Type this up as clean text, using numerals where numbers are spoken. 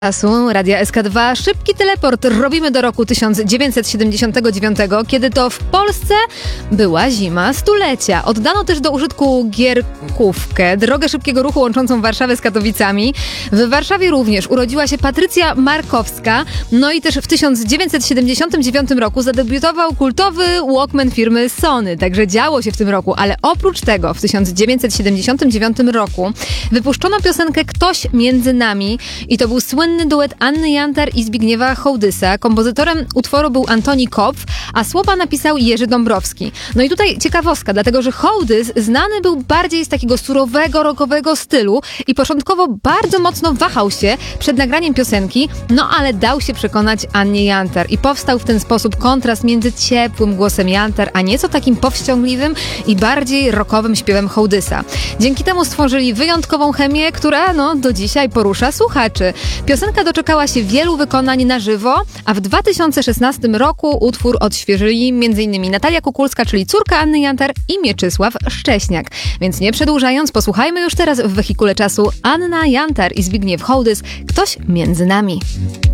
Czasu Radia SK2. Szybki teleport robimy do roku 1979, kiedy to w Polsce była zima stulecia. Oddano też do użytku Gierkówkę, drogę szybkiego ruchu łączącą Warszawę z Katowicami. W Warszawie również urodziła się Patrycja Markowska. No i też w 1979 roku zadebiutował kultowy Walkman firmy Sony. Także działo się w tym roku, ale oprócz tego w 1979 roku wypuszczono piosenkę Ktoś między nami i to był słynny duet Anny Jantar i Zbigniewa Hołdysa. Kompozytorem utworu był Antoni Kopf, a słowa napisał Jerzy Dąbrowski. No i tutaj ciekawostka, dlatego że Hołdys znany był bardziej z takiego surowego, rockowego stylu i początkowo bardzo mocno wahał się przed nagraniem piosenki, no ale dał się przekonać Annie Jantar i powstał w ten sposób kontrast między ciepłym głosem Jantar, a nieco takim powściągliwym i bardziej rockowym śpiewem Hołdysa. Dzięki temu stworzyli wyjątkową chemię, która do dzisiaj porusza słuchaczy. Piosenka doczekała się wielu wykonań na żywo, a w 2016 roku utwór odświeżyli m.in. Natalia Kukulska, czyli córka Anny Jantar i Mieczysław Szcześniak. Więc nie przedłużając, posłuchajmy już teraz w wehikule czasu Anna Jantar i Zbigniew Hołdys Ktoś między nami.